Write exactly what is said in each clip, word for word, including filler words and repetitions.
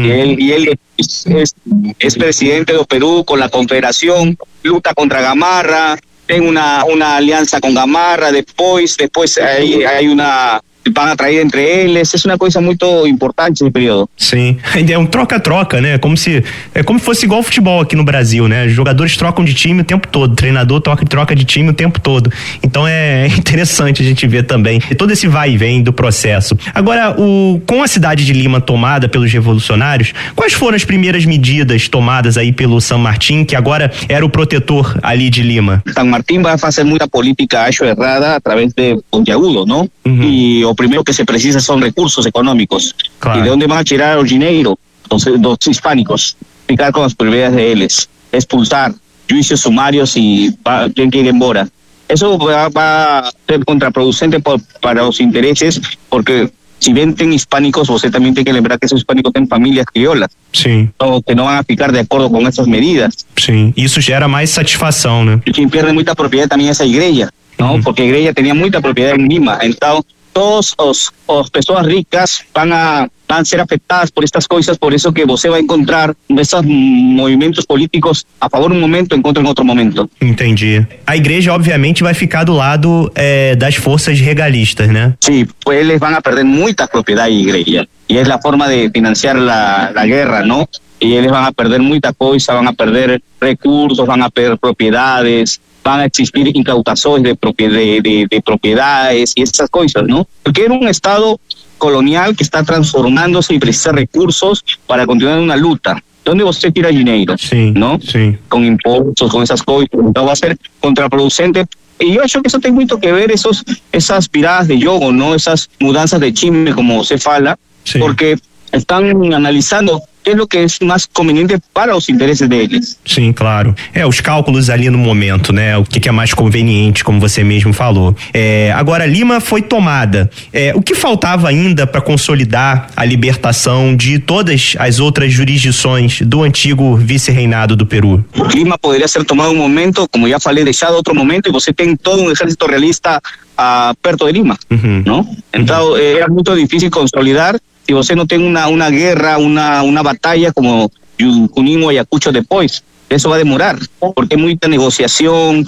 Uhum. Ele, e ele é, é presidente do Peru com a confederação, luta contra a Gamarra, tem uma, uma aliança com Gamarra, depois, depois aí, aí uma... van a trair entre eles, é uma coisa muito importante nesse período. Sim, é um troca-troca, né? Como se é como se fosse igual futebol aqui no Brasil, né? Os jogadores trocam de time o tempo todo, o treinador troca, troca de time o tempo todo. Então é interessante a gente ver também todo esse vai e vem do processo. Agora, o, com a cidade de Lima tomada pelos revolucionários, quais foram as primeiras medidas tomadas aí pelo San Martín, que agora era o protetor ali de Lima? San Martín vai fazer muita política, acho errada, através de Pontiagudo, não? Uhum. E o primero que se precisa son recursos económicos. Claro. ¿Y de dónde van a tirar el dinero? Los, los hispánicos, ficar con las propiedades de ellos, expulsar, juicios sumarios y va, tienen que ir embora. Eso va, va a ser contraproducente por, para los intereses, porque si bien tienen hispánicos, usted también tiene que lembrar que esos hispánicos tienen familias criollas. Sim. Então, que não vão ficar de acordo com essas medidas. Sim, isso gera mais satisfação, né? E quem perde muita propriedade também é essa igreja, não? Uhum. Porque a igreja tinha muita propriedade em Lima, então todas as pessoas ricas vão a, vão ser afetadas por estas coisas, por isso que você vai encontrar esses movimentos políticos a favor um momento, em contra em outro momento. Entendi. A igreja, obviamente, vai ficar do lado é, das forças regalistas, né? Sim, pues eles vão a perder muita propriedade em igreja, e é a forma de financiar a, a guerra, não? E eles vão a perder muita coisa, vão a perder recursos, vão a perder propriedades, van a existir incautaciones de, de, de, de propiedades y esas cosas, ¿no? Porque era un estado colonial que está transformándose y precisa recursos para continuar una lucha. ¿Dónde usted tira dinero? Sí, ¿no? Sí. Con impuestos, con esas cosas, entonces va a ser contraproducente. Y yo creo que eso tiene mucho que ver, esos, esas viradas de yogo, ¿no? Esas mudanzas de chisme, como se fala, sí. Porque están analizando que é o que é mais conveniente para os interesses deles. Sim, claro. É, os cálculos ali no momento, né? O que, que é mais conveniente, como você mesmo falou. É, agora, Lima foi tomada. É, o que faltava ainda para consolidar a libertação de todas as outras jurisdições do antigo vice-reinado do Peru? Lima poderia ser tomado um momento, como já falei, deixado outro momento, e você tem todo um exército realista uh, perto de Lima, uhum. Não? Então, uhum. Era muito difícil consolidar. Si você não tem uma, uma guerra, uma, uma batalha como Junín ou Ayacucho depois, isso vai demorar, porque é muita negociação,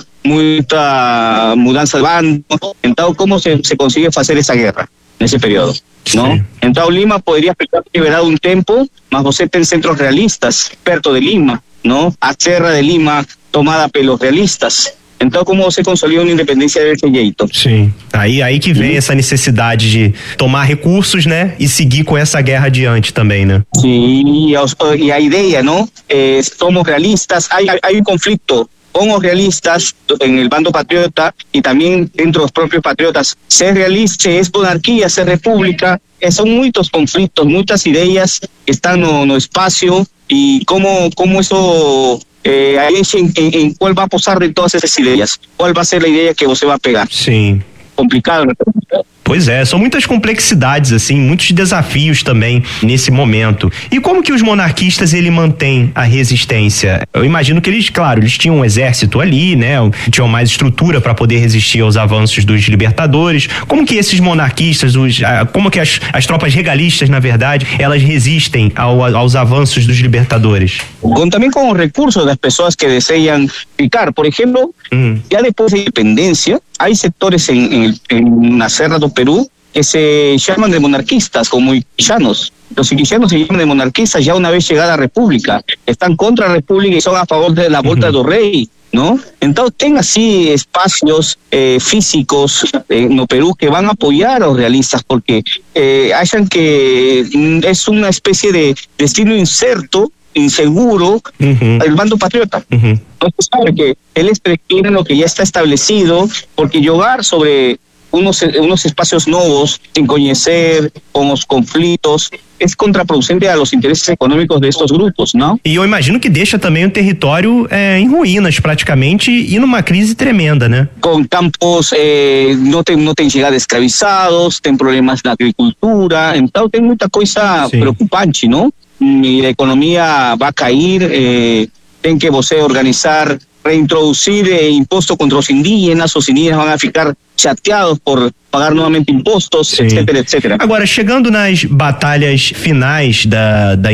muita mudança de bando. Então, como se, se consegue fazer essa guerra nesse período? Não? Então, Lima poderia ficar liberado um tempo, mas você tem centros realistas perto de Lima, não? A Serra de Lima tomada pelos realistas. Então, como você consolida uma independência desse jeito? Sim, aí, aí que vem Sim. essa necessidade de tomar recursos, né, e seguir com essa guerra adiante também, né? Sim, e a ideia, não? É, somos realistas, há, há um conflito com os realistas en el bando patriota e também dentro dos próprios patriotas. Ser realista é monarquia, ser república, são muitos conflitos, muitas ideias que estão no, no espaço e como, como isso... Eh, aí em, em, em qual vai posar de todas essas ideias? Qual vai ser a ideia que você vai pegar? Sim. Complicado, né? Pois é, são muitas complexidades, assim, muitos desafios também nesse momento. E como que os monarquistas, ele mantém a resistência? Eu imagino que eles, claro, eles tinham um exército ali, né? Tinham mais estrutura para poder resistir aos avanços dos libertadores. Como que esses monarquistas, os, como que as, as tropas regalistas, na verdade, elas resistem ao, aos avanços dos libertadores? Com, também com os recursos das pessoas que desejam ficar. Por exemplo, uhum. Já depois da independência, há setores em, em, em na Serra do Peru que se llaman de monarquistas, como iquillanos. Los iquillanos se llaman de monarquistas ya una vez llegada a República. Están contra a República y son a favor de la volta uh-huh. do rei, ¿no? Entonces, tem así espacios eh, físicos eh, no Perú que van a apoyar a los realistas porque eh, hayan que mm, es una especie de destino incerto, inseguro, uh-huh. el bando patriota. Uh-huh. Entonces sabe que él prefiere lo que ya está establecido, porque jugar sobre unos, unos espacios nuevos, sin conocer, con los conflitos, é contraproducente a los interesses econômicos destes grupos, não? E eu imagino que deixa também o território é, em ruínas praticamente e numa crise tremenda, né? Com campos, eh, não tem não tem chegada de escravizados, tem problemas na agricultura, então tem muita coisa Sim. preocupante, não? E a economia vai cair, eh, tem que você organizar, reintroduzir eh, imposto contra os indígenas, os indígenas vão ficar chateados por pagar novamente impostos, Sim. etc, etcétera. Agora, chegando nas batalhas finais da, da